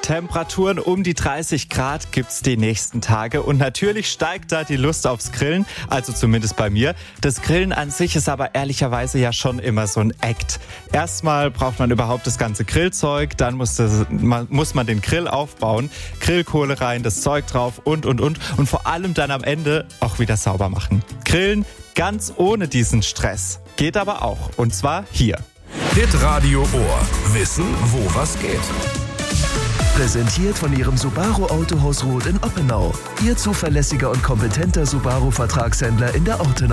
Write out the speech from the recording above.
Temperaturen um die 30 Grad gibt's die nächsten Tage und natürlich steigt da die Lust aufs Grillen, also zumindest bei mir. Das Grillen an sich ist aber ehrlicherweise ja schon immer so ein Act. Erstmal braucht man überhaupt das ganze Grillzeug, dann muss man den Grill aufbauen, Grillkohle rein, das Zeug drauf und vor allem dann am Ende auch wieder sauber machen. Grillen ganz ohne diesen Stress. Geht aber auch, und zwar hier. Hitradio Ohr. Wissen, wo was geht. Präsentiert von Ihrem Subaru Autohaus Roth in Oppenau. Ihr zuverlässiger und kompetenter Subaru-Vertragshändler in der Ortenau.